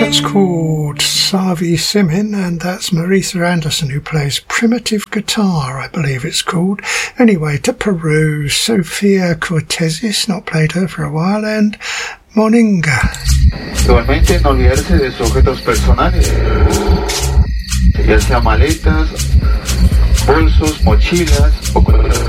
That's called Savi Simin, and that's Maritha Anderson, who plays primitive guitar, I believe it's called. Anyway, to Peru, Sofia Cortesis, not played her for a while, and Moninga. Igualmente, no olvidarse de sus objetos personales, ya sea maletas, bolsos, mochilas o